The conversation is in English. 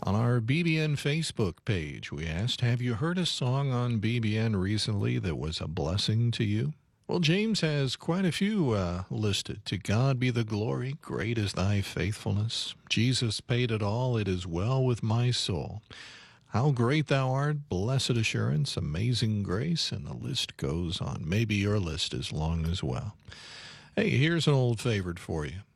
On our BBN Facebook page, we asked, have you heard a song on BBN recently that was a blessing to you? Well, James has quite a few listed. To God be the glory, great is thy faithfulness. Jesus paid it all, it is well with my soul. How great thou art, blessed assurance, amazing grace, and the list goes on. Maybe your list is long as well. Hey, here's an old favorite for you.